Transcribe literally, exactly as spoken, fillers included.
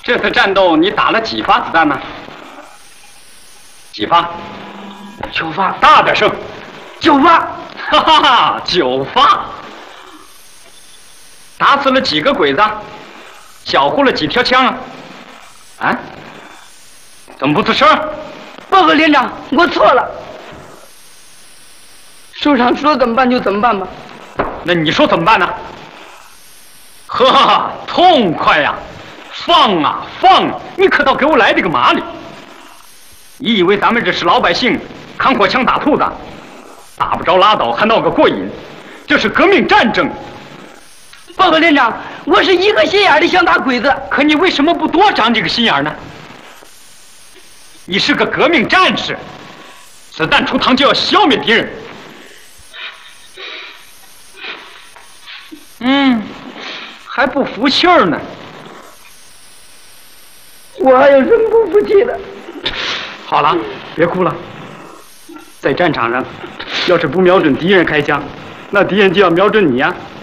这次战斗你打了几发子弹呢？几发？ 九发。 大点声。 九发。 哈哈哈，九发。打死了几个鬼子？缴获了几条枪啊？啊？怎么不吱声？ 报告连长，我错了。首长说怎么办就怎么办吧。 那你说怎么办呢？呵哈，痛快呀！放啊放啊！你可倒给我来这个麻利！你以为咱们这是老百姓扛火枪打兔子，打不着拉倒，还闹个过瘾？这是革命战争！ 报告连长，我是一个心眼的想打鬼子， 可你为什么不多长几个心眼呢？你是个革命战士，子弹出膛就要消灭敌人。嗯，还不服气儿呢。 我还有什么不服气的？ 好了，别哭了。在战场上，要是不瞄准敌人开枪，那敌人就要瞄准你呀、啊。